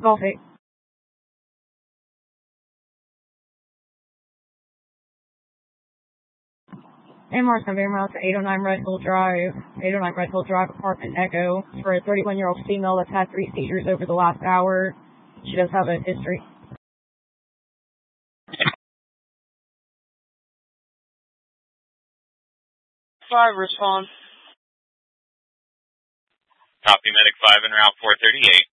Golf 8. And Mark's going to be around to 809 Red Hill Drive, apartment Echo, for a 31-year-old female that's had 3 seizures over the last hour. She does have a history. 5, respond. Copy, Medic 5 en route 438.